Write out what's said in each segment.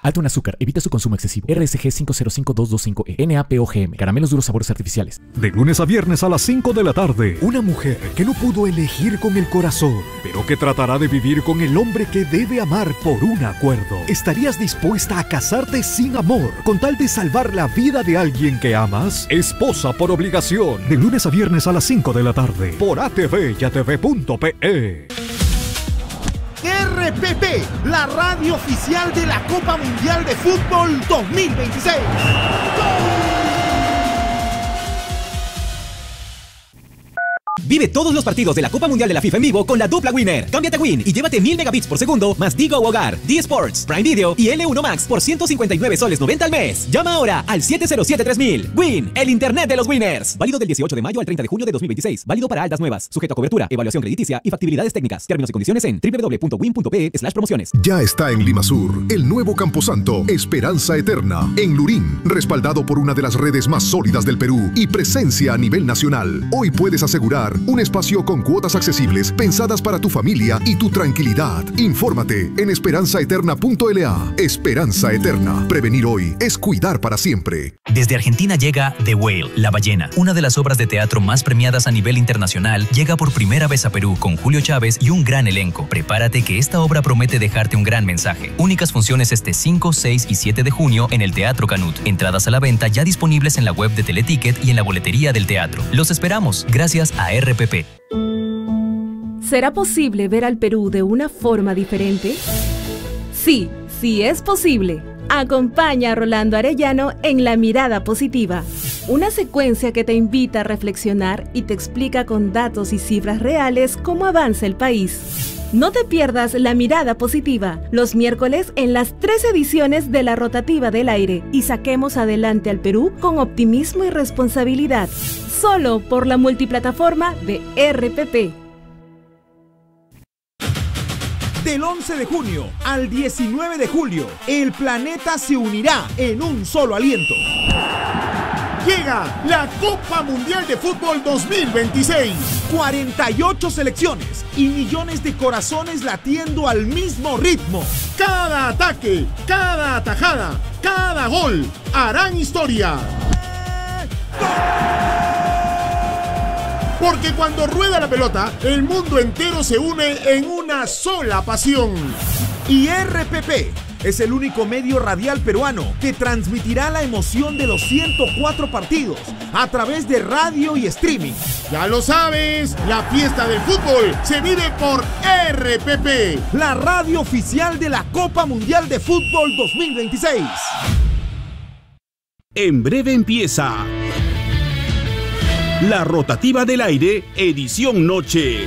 Alto en azúcar. Evita su consumo excesivo. RSG 505225E. NAPOGM. Caramelos duros, sabores artificiales. De lunes a viernes a las 5 de la tarde. Una mujer que no pudo elegir con el corazón, pero que tratará de vivir con el hombre que debe amar por un acuerdo. ¿Estarías dispuesta a casarte sin amor con tal de salvar la vida de alguien que amas? Esposa por obligación. De lunes a viernes a las 5 de la tarde. Por ATV y ATV.pe. RPP, la radio oficial de la Copa Mundial de Fútbol 2026. Vive todos los partidos de la Copa Mundial de la FIFA en vivo con la dupla Winner. Cámbiate a Win y llévate 1000 megabits por segundo más Digo Hogar, D-Sports, Prime Video y L1 Max por 159 soles 90 al mes. Llama ahora al 707-3000. Win, el internet de los winners. Válido del 18 de mayo al 30 de junio de 2026. Válido para altas nuevas. Sujeto a cobertura, evaluación crediticia y factibilidades técnicas. Términos y condiciones en www.win.pe/promociones. Ya está en Limasur, el nuevo camposanto Esperanza Eterna, en Lurín, respaldado por una de las redes más sólidas del Perú y presencia a nivel nacional. Hoy puedes asegurar un espacio con cuotas accesibles pensadas para tu familia y tu tranquilidad. Infórmate en esperanzaeterna.la. Esperanza Eterna. Prevenir hoy es cuidar para siempre. Desde Argentina llega The Whale, La Ballena, una de las obras de teatro más premiadas a nivel internacional. Llega por primera vez a Perú con Julio Chávez y un gran elenco. Prepárate que esta obra promete dejarte un gran mensaje. Únicas funciones este 5, 6 y 7 de junio en el Teatro Canut. Entradas a la venta ya disponibles en la web de Teleticket y en la boletería del teatro. Los esperamos, gracias a RPP. ¿Será posible ver al Perú de una forma diferente? Sí, sí es posible. Acompaña a Rolando Arellano en La Mirada Positiva, una secuencia que te invita a reflexionar y te explica con datos y cifras reales cómo avanza el país. No te pierdas La Mirada Positiva, los miércoles en las 3 ediciones de la Rotativa del Aire y saquemos adelante al Perú con optimismo y responsabilidad. Solo por la multiplataforma de RPP. Del 11 de junio al 19 de julio, el planeta se unirá en un solo aliento. Llega la Copa Mundial de Fútbol 2026. 48 selecciones y millones de corazones latiendo al mismo ritmo. Cada ataque, cada atajada, cada gol harán historia. Porque cuando rueda la pelota, el mundo entero se une en una sola pasión. Y RPP es el único medio radial peruano que transmitirá la emoción de los 104 partidos a través de radio y streaming. Ya lo sabes, la fiesta del fútbol se vive por RPP, la radio oficial de la Copa Mundial de Fútbol 2026. En breve empieza La Rotativa del Aire, edición noche.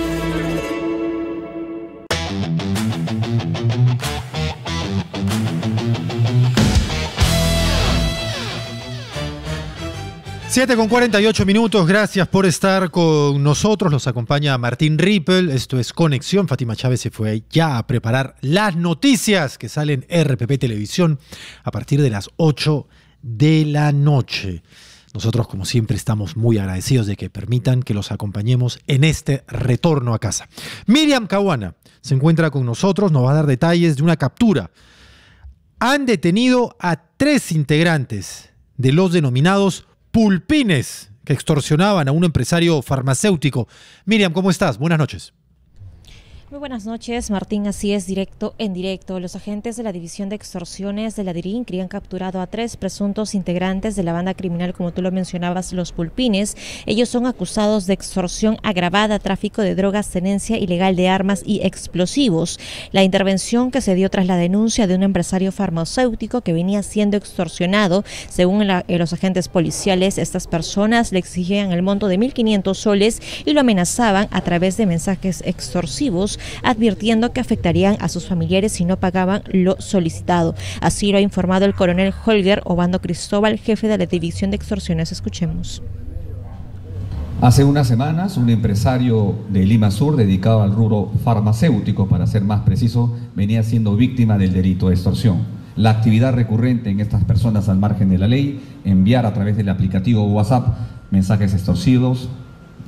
Siete con 48 minutos, gracias por estar con nosotros. Los acompaña Martín Rippel, esto es Conexión. Fátima Chávez se fue ya a preparar las noticias que salen en RPP Televisión a partir de las 8 de la noche. Nosotros, como siempre, estamos muy agradecidos de que permitan que los acompañemos en este retorno a casa. Miriam Cahuana se encuentra con nosotros, nos va a dar detalles de una captura. Han detenido a 3 integrantes de los denominados pulpines que extorsionaban a un empresario farmacéutico. Miriam, ¿cómo estás? Buenas noches. Muy buenas noches, Martín. Así es, directo en directo. Los agentes de la División de Extorsiones de la DIRINCRI han capturado a 3 presuntos integrantes de la banda criminal, como tú lo mencionabas, los pulpines. Ellos son acusados de extorsión agravada, tráfico de drogas, tenencia ilegal de armas y explosivos. La intervención que se dio tras la denuncia de un empresario farmacéutico que venía siendo extorsionado, según los agentes policiales, estas personas le exigían el monto de 1.500 soles y lo amenazaban a través de mensajes extorsivos, advirtiendo que afectarían a sus familiares si no pagaban lo solicitado. Así lo ha informado el coronel Holger Obando Cristóbal, jefe de la División de Extorsiones. Escuchemos. Hace unas semanas, un empresario de Lima Sur, dedicado al rubro farmacéutico, para ser más preciso, venía siendo víctima del delito de extorsión. La actividad recurrente en estas personas al margen de la ley, enviar a través del aplicativo WhatsApp mensajes extorsivos,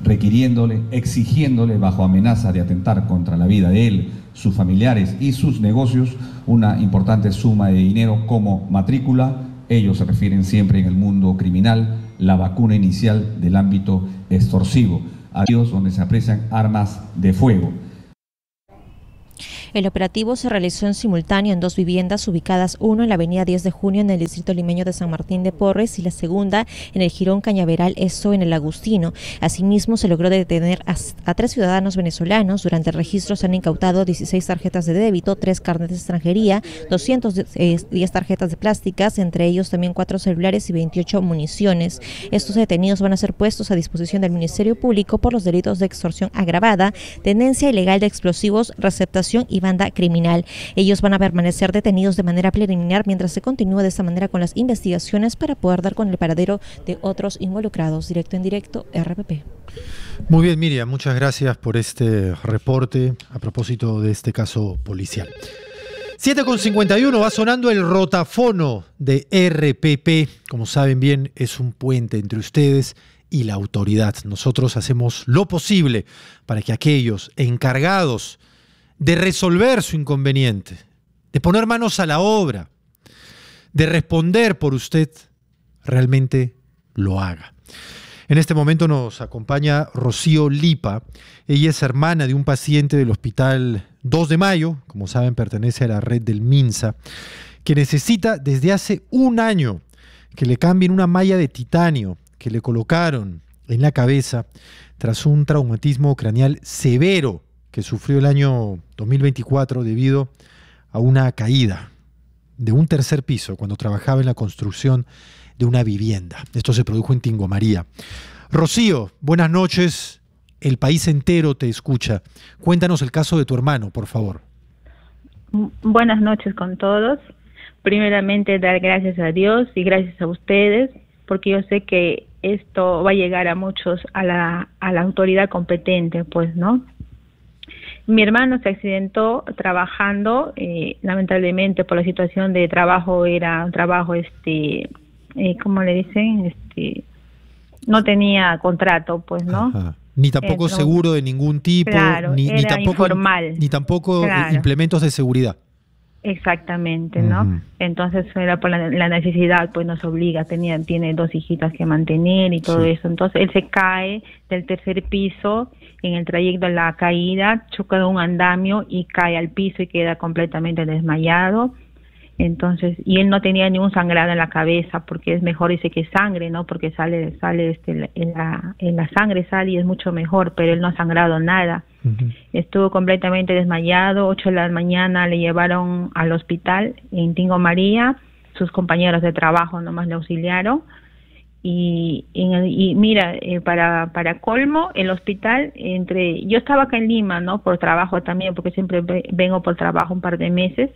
requiriéndole, exigiéndole bajo amenaza de atentar contra la vida de él, sus familiares y sus negocios una importante suma de dinero como matrícula. Ellos se refieren siempre en el mundo criminal, la vacuna inicial del ámbito extorsivo, aquellos donde se aprecian armas de fuego. El operativo se realizó en simultáneo en 2 viviendas ubicadas, uno en la avenida 10 de Junio en el distrito limeño de San Martín de Porres y la segunda en el Jirón Cañaveral, esto en el Agustino. Asimismo, se logró detener a 3 ciudadanos venezolanos. Durante el registro se han incautado 16 tarjetas de débito, 3 carnets de extranjería, 210 tarjetas de plásticas, entre ellos también 4 celulares y 28 municiones. Estos detenidos van a ser puestos a disposición del Ministerio Público por los delitos de extorsión agravada, tenencia ilegal de explosivos, receptación y banda criminal. Ellos van a permanecer detenidos de manera preliminar mientras se continúa de esta manera con las investigaciones para poder dar con el paradero de otros involucrados. Directo en directo, RPP. Muy bien, Miriam, muchas gracias por este reporte a propósito de este caso policial. 7:51, va sonando el rotafono de RPP. Como saben bien, es un puente entre ustedes y la autoridad. Nosotros hacemos lo posible para que aquellos encargados de resolver su inconveniente, de poner manos a la obra, de responder por usted, realmente lo haga. En este momento nos acompaña Rocío Lipa. Ella es hermana de un paciente del Hospital 2 de Mayo, como saben pertenece a la red del MINSA, que necesita desde hace un año que le cambien una malla de titanio que le colocaron en la cabeza tras un traumatismo craneal severo que sufrió el año 2024 debido a una caída de un 3er piso cuando trabajaba en la construcción de una vivienda. Esto se produjo en Tingo María. Rocío, buenas noches. El país entero te escucha. Cuéntanos el caso de tu hermano, por favor. Buenas noches con todos. Primeramente, dar gracias a Dios y gracias a ustedes, porque yo sé que esto va a llegar a muchos, a la autoridad competente, pues, ¿no? Mi hermano se accidentó trabajando, lamentablemente por la situación de trabajo, era un trabajo, ¿cómo le dicen? No tenía contrato, pues, ¿no? Ajá. Ni tampoco seguro de ningún tipo, claro, ni tampoco informal. Ni tampoco Claro. implementos de seguridad. Exactamente, ¿no? Entonces era por la necesidad, pues nos obliga, tiene 2 hijitas que mantener y todo eso. Entonces él se cae del 3er piso, en el trayecto de la caída, choca de un andamio y cae al piso y queda completamente desmayado. Entonces, y él no tenía ningún sangrado en la cabeza, porque es mejor, dice, que sangre, ¿no? Porque sale en la sangre sale y es mucho mejor, pero él no ha sangrado nada. Estuvo completamente desmayado. 8 de la mañana le llevaron al hospital en Tingo María. Sus compañeros de trabajo nomás le auxiliaron. Y mira, para colmo, el hospital, yo estaba acá en Lima, ¿no? Por trabajo también, porque siempre vengo por trabajo un par de meses.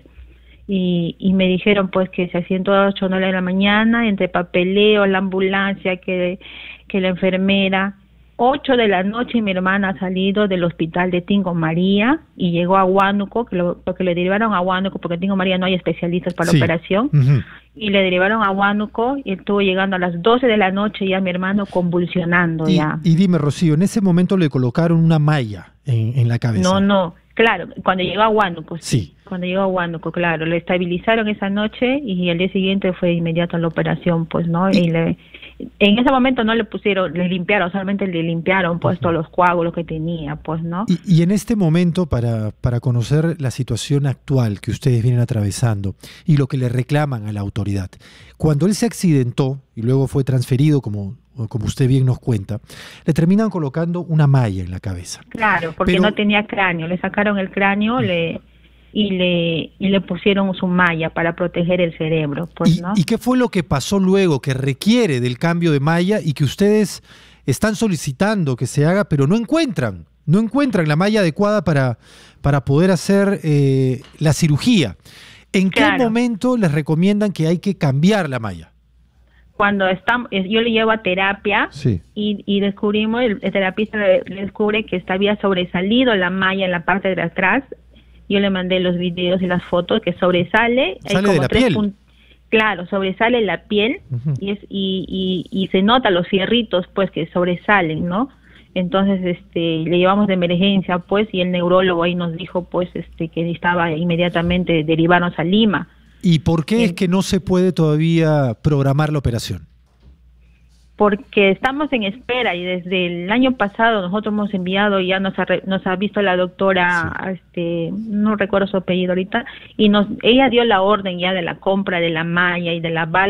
Y me dijeron pues que se accidentó a 8 o 9 de la mañana, entre papeleo, la ambulancia, que la enfermera. 8 de la noche mi hermana ha salido del hospital de Tingo María y llegó a Huánuco, porque le derivaron a Huánuco, porque en Tingo María no hay especialistas para la operación, y le derivaron a Huánuco y estuvo llegando a las 12 de la noche ya mi hermano convulsionando ya. Y dime, Rocío, en ese momento le colocaron una malla en la cabeza. No, claro, cuando llegó a Huánuco, sí. Cuando llegó a Huánuco, claro, le estabilizaron esa noche y al día siguiente fue inmediato a la operación, pues, ¿no? En ese momento no le pusieron, le limpiaron, solamente le limpiaron pues todos los coágulos que tenía, pues, ¿no? Y en este momento, para conocer la situación actual que ustedes vienen atravesando y lo que le reclaman a la autoridad, cuando él se accidentó y luego fue transferido, como usted bien nos cuenta, le terminan colocando una malla en la cabeza. Claro, porque no tenía cráneo, le sacaron el cráneo, y le pusieron su malla para proteger el cerebro, pues, ¿no? ¿Y qué fue lo que pasó luego que requiere del cambio de malla y que ustedes están solicitando que se haga, pero no encuentran la malla adecuada para poder hacer la cirugía? ¿En qué momento les recomiendan que hay que cambiar la malla? Cuando yo le llevo a terapia y descubrimos, el terapista descubre que había sobresalido la malla en la parte de atrás. Yo le mandé los videos y las fotos que sobresale. ¿Sale de la piel? Claro, sobresale la piel y se nota los fierritos pues que sobresalen, ¿no? Entonces le llevamos de emergencia pues, y el neurólogo ahí nos dijo pues que estaba inmediatamente derivarnos a Lima. ¿Y por qué es que no se puede todavía programar la operación? Porque estamos en espera y desde el año pasado nosotros hemos enviado, ya nos ha visto la doctora, sí. No recuerdo su apellido ahorita, y ella dio la orden ya de la compra de la malla y de la válvula